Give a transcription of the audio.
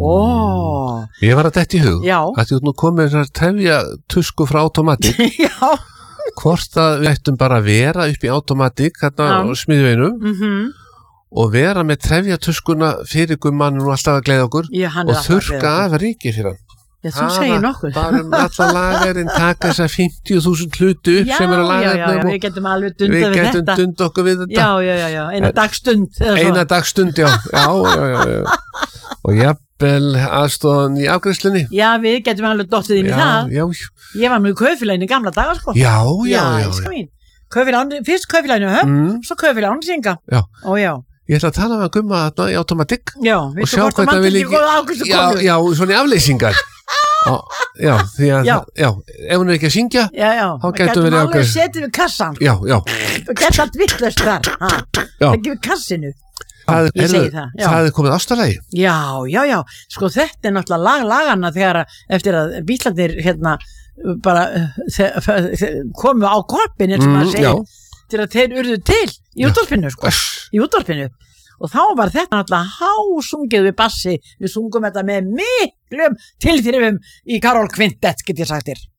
Ég var að detta í hug Já. að þú nú komið þessar trefja tusku frá Automatic Já. hvort að við ættum bara að vera upp í Automatic hérna á smiðveginum og vera með trefja tuskuna fyrir gummanum og alltaf að gleða okkur og þurrka af ríki fyrir hann. Já, þú segir nokkuð. Bara alla lagarinn taka þessar 50.000 hluti upp sem eru að laga Já, við getum alveg dundað við þetta. Við getum dundað okkur við þetta. Já, eina dagstund. Eina dagstund, já. Og jafnvel aðstofan í afgreiðslunni. Já, við getum alveg dottið inn í það. Já. Ég var með kaupfélaginu gamla daga, sko. Já. Fyrst kaupfélaginu Höfn, svo kaupfélaginu Singa. Já. Já. Ég ætla að tala með að gumma þarna í Automatic og sjá hvað það vil ekki Já, svona í afleysingar Já, því að ef hún ekki að syngja þá getum við alveg setið við kassan Já og gett allt vitlaust þar það gefur kassinu Ég segi það Það komið ástarlagi Já, sko þetta náttúrulega lagana þegar eftir að Bítlarnir bara komu á koppin eins og maður segir til að þeir urðu til í útvarpinu og þá var þetta náttúrulega hásungið við bassi, við sungum þetta með miklum tilþrifum í Karol Kvintett, get ég sagt þér